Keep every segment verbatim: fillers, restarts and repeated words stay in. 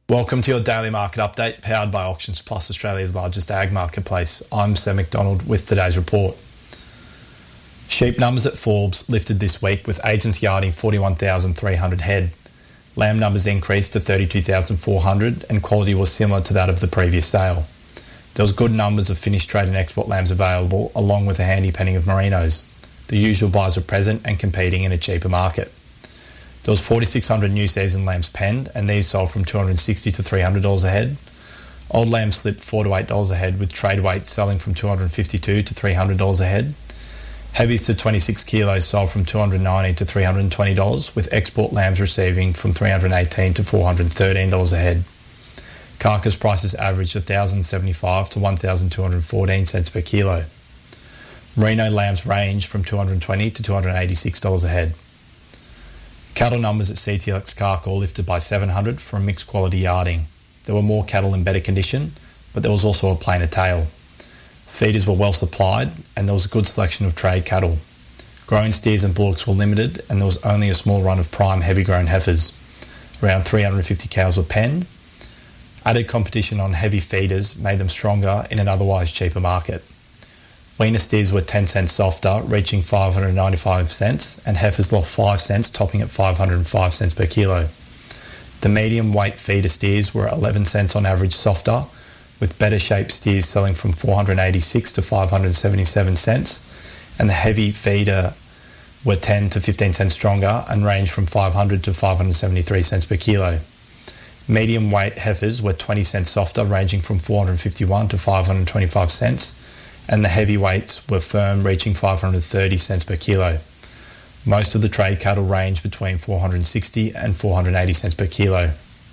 Welcome to your daily market update, powered by Auctions Plus, Australia's largest ag marketplace. I'm Sam McDonald with today's report. Sheep numbers at Forbes lifted this week, with agents yarding forty-one thousand three hundred head. Lamb numbers increased to thirty-two thousand four hundred, and quality was similar to that of the previous sale. There was good numbers of finished trade and export lambs available, along with a handy penning of merinos. The usual buyers were present and competing in a cheaper market. There was forty-six hundred new season lambs penned, and these sold from two hundred sixty dollars to three hundred dollars a head. Old lambs slipped four to eight dollars a head, with trade weights selling from two hundred fifty-two dollars to three hundred dollars a head. Heavies to twenty-six kilos sold from two hundred ninety dollars to three hundred twenty dollars, with export lambs receiving from three hundred eighteen dollars to four hundred thirteen dollars a head. Carcass prices averaged one thousand seventy-five to one thousand two hundred fourteen cents per kilo. Merino lambs ranged from two hundred twenty dollars to two hundred eighty-six dollars a head. Cattle numbers at C T L X Carcoar lifted by seven hundred from mixed quality yarding. There were more cattle in better condition, but there was also a plainer tail. Feeders were well supplied, and there was a good selection of trade cattle. Grown steers and bullocks were limited, and there was only a small run of prime heavy grown heifers. Around three hundred fifty cows were penned. Added competition on heavy feeders made them stronger in an otherwise cheaper market. Weaner steers were ten cents softer, reaching five hundred ninety-five cents, and heifers lost five cents, topping at five hundred five cents per kilo. The medium weight feeder steers were eleven cents on average softer, with better shaped steers selling from four hundred eighty-six to five hundred seventy-seven cents, and the heavy feeder were ten to fifteen cents stronger and ranged from five hundred to five hundred seventy-three cents per kilo. Medium weight heifers were twenty cents softer, ranging from four hundred fifty-one to five hundred twenty-five cents, and the heavyweights were firm, reaching five hundred thirty cents per kilo. Most of the trade cattle ranged between four hundred sixty and four hundred eighty cents per kilo.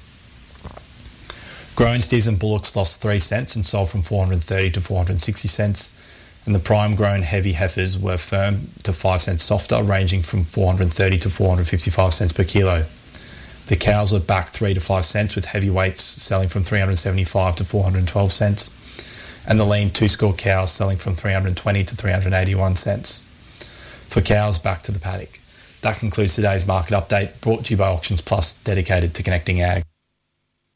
Grown steers and bullocks lost three cents and sold from four hundred thirty to four hundred sixty cents, and the prime grown heavy heifers were firm to five cents softer, ranging from four hundred thirty to four hundred fifty-five cents per kilo. The cows were back three to five cents, with heavyweights selling from three hundred seventy-five to four hundred twelve cents, and the lean two-score cows selling from three hundred twenty to three hundred eighty-one cents. For cows back to the paddock. That concludes today's market update, brought to you by Auctions Plus, dedicated to connecting ag.